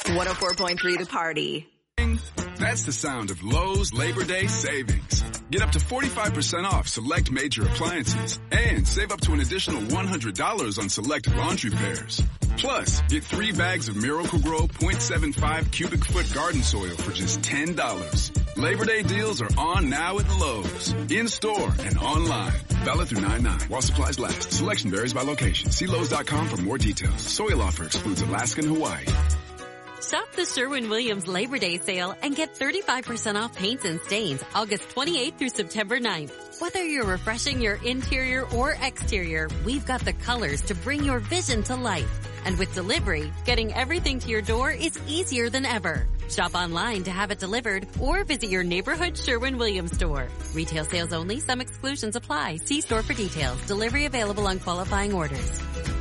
104.3 The Party. That's the sound of Lowe's Labor Day savings. Get up to 45% off select major appliances and save up to an additional $100 on select laundry pairs. Plus, get 3 bags of Miracle-Gro 0.75 cubic foot garden soil for just $10. Labor Day deals are on now at Lowe's, in-store and online. Valid through 9/9 while supplies last. Selection varies by location. See Lowe's.com for more details. Soil offer excludes Alaska and Hawaii. Shop the Sherwin-Williams Labor Day sale and get 35% off paints and stains August 28th through September 9th. Whether you're refreshing your interior or exterior, we've got the colors to bring your vision to life. And with delivery, getting everything to your door is easier than ever. Shop online to have it delivered or visit your neighborhood Sherwin-Williams store. Retail sales only. Some exclusions apply. See store for details. Delivery available on qualifying orders.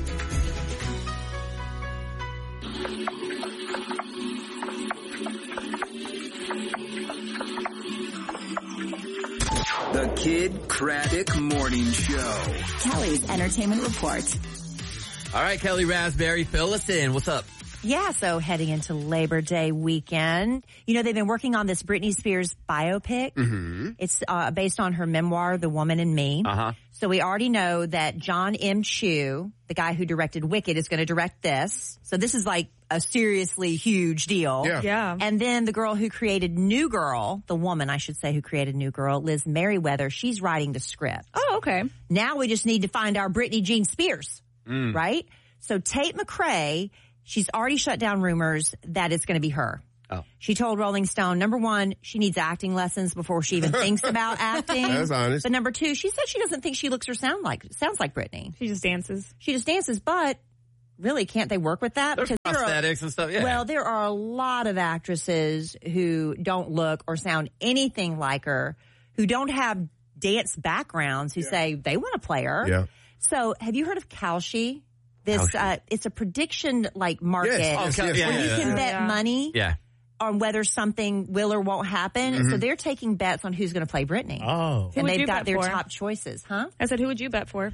The Kid Craddock Morning Show. Kelly's Entertainment Report. All right, Kelly Raspberry, fill us in. What's up? Yeah, so heading into Labor Day weekend, you know, they've been working on this Britney Spears biopic. Mm-hmm. It's based on her memoir, The Woman in Me. Uh-huh. So we already know that John M. Chu, the guy who directed Wicked, is going to direct this. So this is like a seriously huge deal. Yeah. And then the girl who created New Girl, the woman, I should say, who created New Girl, Liz Merriweather, she's writing the script. Oh, okay. Now we just need to find our Britney Jean Spears, right? So Tate McRae, she's already shut down rumors that it's going to be her. Oh. She told Rolling Stone, number one, she needs acting lessons before she even thinks about acting. That's honest. But number two, she said she doesn't think she looks or sounds like Britney. She just dances. She just dances, but really, can't they work with that? There's Because prosthetics and stuff, yeah. Well, there are a lot of actresses who don't look or sound anything like her, who don't have dance backgrounds, who say they want to play her. Yeah. So have you heard of Kalshi? This, it's a prediction like market Yes. where Yeah. you can bet money Yeah. on whether something will or won't happen. So they're taking bets on who's going to play Britney. Oh. Who And would they've you got bet their for? top choices, huh? I said, who would you bet for?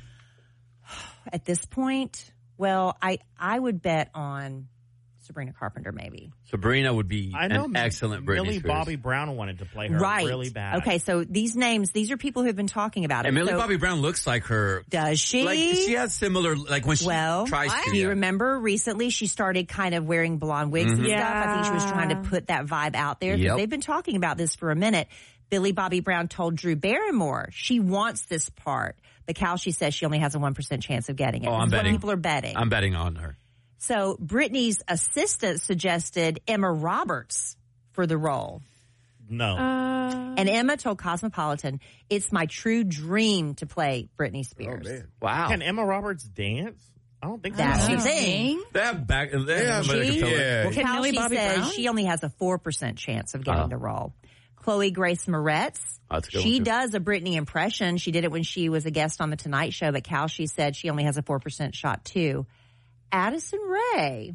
At this point, well, I would bet on Sabrina Carpenter maybe. Sabrina would be an excellent Britney Millie Spears. Bobby Brown wanted to play her Right. really bad. Okay, so these names, these are people who've been talking about it. And Millie So- Bobby Brown looks like her. Does she? Like, she has similar, like when she tries to. Do you remember recently she started kind of wearing blonde wigs and stuff? I think she was trying to put that vibe out there because they've been talking about this for a minute. Billie Bobby Brown told Drew Barrymore she wants this part, but Kalshi says she only has a 1% chance of getting it. Oh, This I'm is what betting. people are betting. I'm betting on her. So Britney's assistant suggested Emma Roberts for the role. No. And Emma told Cosmopolitan, it's my true dream to play Britney Spears. Oh, man. Wow. Can Emma Roberts dance? I don't think That's so. the thing. They have back. They have She, somebody that can fill it. well, Can Millie Kalshi Bobby says Brown? she only has a 4% chance of getting the role. Chloe Grace Moretz, That's a good she one, too. does a Britney impression. She did it when she was a guest on The Tonight Show, but Kalshi said she only has a 4% shot too. Addison Rae.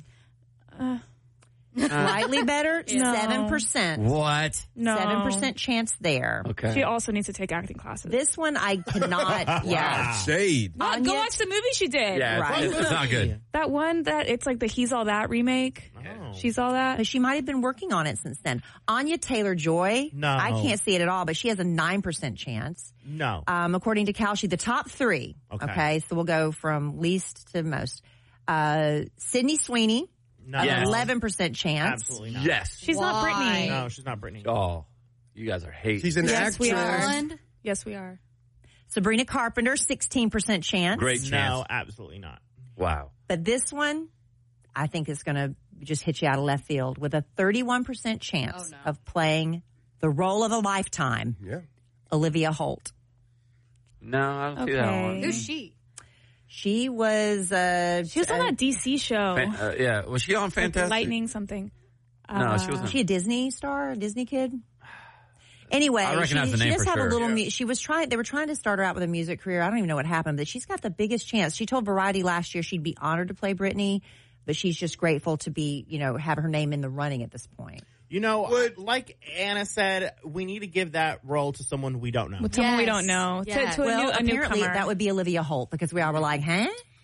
Slightly better, 7%. What? No. 7% chance there. Okay. She also needs to take acting classes. This one I cannot. Yeah. Shade. What? Go watch the movie she did. Yeah, Right. it's not good. That one that it's like the He's All That remake. Oh. She's All That. But she might have been working on it since then. Anya Taylor-Joy. No. I can't see it at all, but she has a 9% chance. No. According to Kalshi, the top three. Okay. So we'll go from least to most. Sydney Sweeney. No. An Yes. 11% chance. Absolutely not. Yes. She's not Britney. No, she's not Britney. Oh, you guys are hating. She's an Yes, actress. we are. Yes, we are. Sabrina Carpenter, 16% chance. Great chance. No, absolutely not. Wow. But this one, I think is going to just hit you out of left field with a 31% chance of playing the role of a lifetime. Yeah. Olivia Holt. No, I don't see that one. Who's she? She was She was on that DC show. Yeah. Was she on Fantastic? Lightning something. No, she wasn't. Is she a Disney star, a Disney kid? Anyway, I recognize the she name does for have sure. a little. Yeah. She was trying. They were trying to start her out with a music career. I don't even know what happened, but she's got the biggest chance. She told Variety last year she'd be honored to play Britney, but she's just grateful to be, have her name in the running at this point. You know, like Anna said, we need to give that role to someone we don't know. With someone we don't know. Yes. To Well, a apparently newcomer. that would be Olivia Holt because we all were like, huh?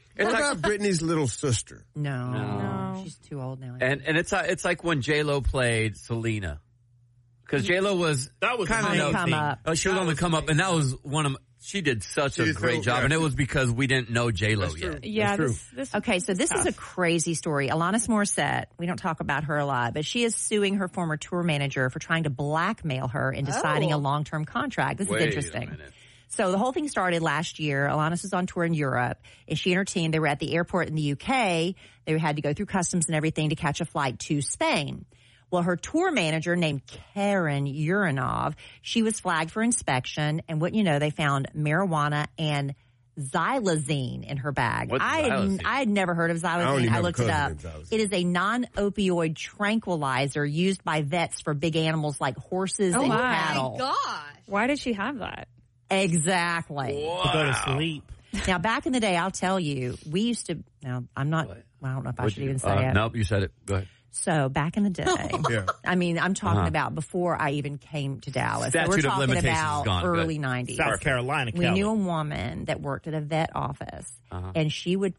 What about Britney's little sister? No. She's too old now. And it's like when J-Lo played Selena. Because J-Lo was kind of come up. She was on the come up, and that was one of she did such a great job, and it was because we didn't know J-Lo yet. Yeah, okay, so this is a crazy story. Alanis Morissette, we don't talk about her a lot, but she is suing her former tour manager for trying to blackmail her into signing a long-term contract. This is interesting. So the whole thing started last year. Alanis was on tour in Europe, and she and her team, they were at the airport in the UK. They had to go through customs and everything to catch a flight to Spain. Well, her tour manager named Karen Uranov, she was flagged for inspection, and what you know, they found marijuana and xylazine in her bag. I had never heard of xylazine. I looked it up. It is a non-opioid tranquilizer used by vets for big animals like horses and cattle. Oh my gosh. Why did she have that? Exactly. Wow. To go to sleep. Now, back in the day, I'll tell you, we used to, now I'm not, I don't know if I should even say it. Nope, you said it. Go ahead. So back in the day, I mean, I'm talking about before I even came to Dallas. Statute so we're of talking limitations about is gone. early 90s. South Carolina, We knew a woman that worked at a vet office, and she would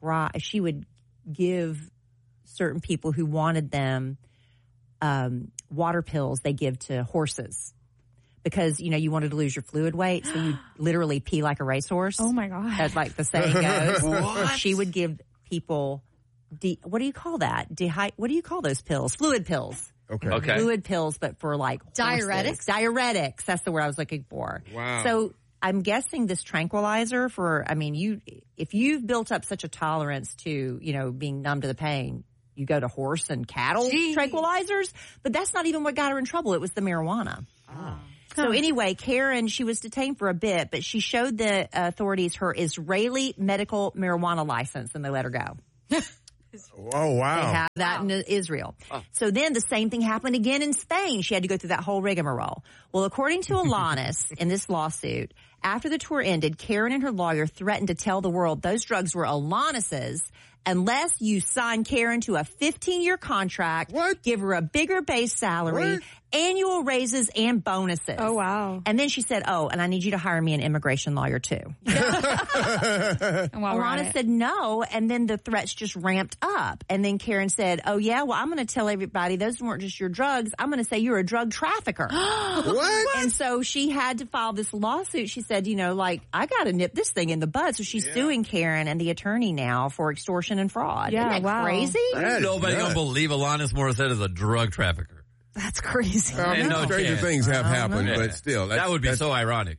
give certain people who wanted them water pills they give to horses. Because, you know, you wanted to lose your fluid weight, so you literally pee like a racehorse. Oh, my God. As like the saying goes. What? She would give people, what do you call that? What do you call those pills? Fluid pills. Okay. Fluid pills, but for like Diuretics? Diuretics. That's the word I was looking for. Wow. So I'm guessing this tranquilizer if you've built up such a tolerance to, you know, being numb to the pain, you go to horse and cattle tranquilizers, but that's not even what got her in trouble. It was the marijuana. Oh. So anyway, Karen, she was detained for a bit, but she showed the authorities her Israeli medical marijuana license, and they let her go. Oh, wow. They have that in Israel. So then the same thing happened again in Spain. She had to go through that whole rigmarole. Well, according to Alanis in this lawsuit, after the tour ended, Karen and her lawyer threatened to tell the world those drugs were Alanis's unless you sign Karen to a 15-year contract, give her a bigger base salary, annual raises, and bonuses. Oh, wow. And then she said, and I need you to hire me an immigration lawyer, too. Alana said no, and then the threats just ramped up. And then Karen said, oh, yeah, well, I'm going to tell everybody those weren't just your drugs. I'm going to say you're a drug trafficker. What? And so she had to file this lawsuit. She said, you know, like, I got to nip this thing in the bud. So she's suing Karen and the attorney now for extortion and fraud. Yeah, Isn't that crazy? Nobody gonna believe Alanis Morissette is a drug trafficker. That's crazy. Stranger things have happened, but still. That would be so ironic.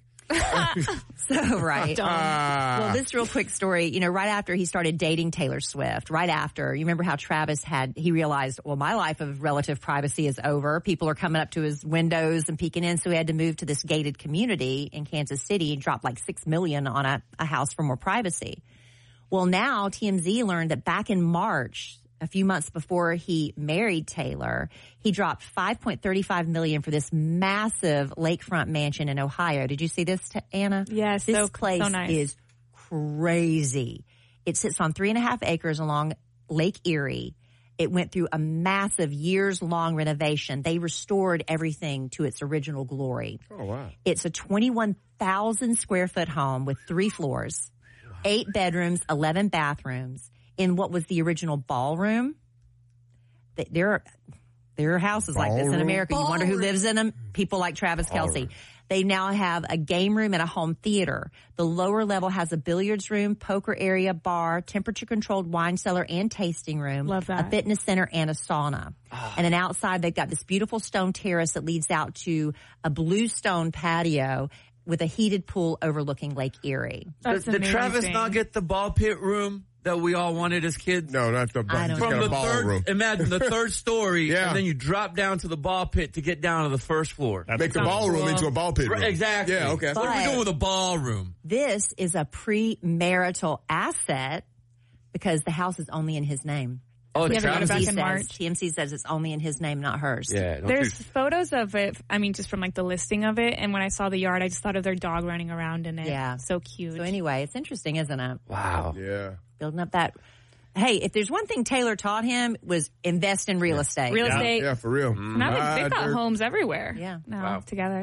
So, right. Well, this real quick story, you know, right after he started dating Taylor Swift, you remember how Travis he realized, well, my life of relative privacy is over. People are coming up to his windows and peeking in. So he had to move to this gated community in Kansas City and drop like $6 million on a house for more privacy. Well, now TMZ learned that back in March, a few months before he married Taylor, he dropped $5.35 million for this massive lakefront mansion in Ohio. Did you see this, Anna? Yes. This place so nice. is crazy. It sits on 3.5 acres along Lake Erie. It went through a massive years-long renovation. They restored everything to its original glory. Oh, wow. It's a 21,000 square foot home with 3 floors, 8 bedrooms, 11 bathrooms. In what was the original ballroom. There are houses like this in America. You wonder who lives in them? People like Travis Kelce. They now have a game room and a home theater. The lower level has a billiards room, poker area, bar, temperature-controlled wine cellar, and tasting room. Love that. A fitness center, and a sauna. And then outside, they've got this beautiful stone terrace that leads out to a blue stone patio with a heated pool overlooking Lake Erie. Did Travis not get the ball pit room that we all wanted as kids? No, not the ball. From the ballroom. Imagine the third story, and then you drop down to the ball pit to get down to the first floor. Make the ballroom into a ball pit room. Exactly. Yeah, okay. What are we doing with a ballroom? This is a premarital asset because the house is only in his name. Oh, TMZ says it's only in his name, not hers. Yeah. There's photos of it, I mean, just from like the listing of it. And when I saw the yard, I just thought of their dog running around in it. Yeah. So cute. So anyway, it's interesting, isn't it? Wow. Yeah. Building up that. Hey, if there's one thing Taylor taught him was invest in real estate. Real estate. Yeah, for real. Now they've got homes everywhere. Yeah. Now together.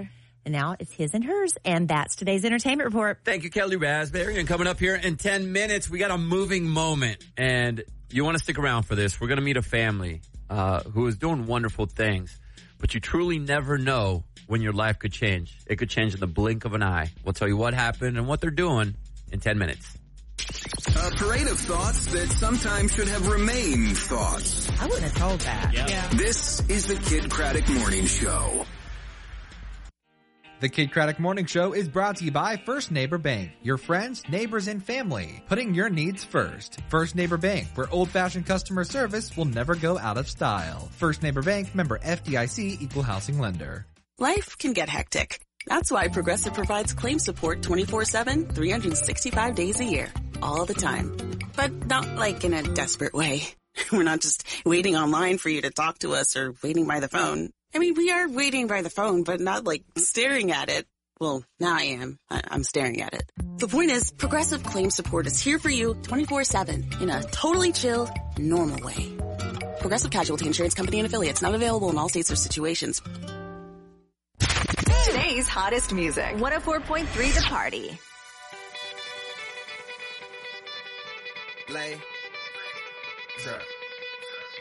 And now it's his and hers. And that's today's entertainment report. Thank you, Kelly Raspberry. And coming up here in 10 minutes, we got a moving moment. And you want to stick around for this. We're going to meet a family who is doing wonderful things. But you truly never know when your life could change. It could change in the blink of an eye. We'll tell you what happened and what they're doing in 10 minutes. A parade of thoughts that sometimes should have remained thoughts. I wouldn't have told that. Yeah. This is the Kid Craddock Morning Show. The Kid Craddock Morning Show is brought to you by First Neighbor Bank. Your friends, neighbors, and family. Putting your needs first. First Neighbor Bank, where old-fashioned customer service will never go out of style. First Neighbor Bank, member FDIC, equal housing lender. Life can get hectic. That's why Progressive provides claim support 24/7, 365 days a year. All the time. But not like in a desperate way. We're not just waiting online for you to talk to us or waiting by the phone. I mean, we are waiting by the phone, but not like staring at it. Well, now I am. I'm staring at it. The point is, Progressive Claim Support is here for you 24/7 in a totally chill, normal way. Progressive Casualty Insurance Company and Affiliates, not available in all states or situations. Today's hottest music. 104.3 The Party. Lay. Sir.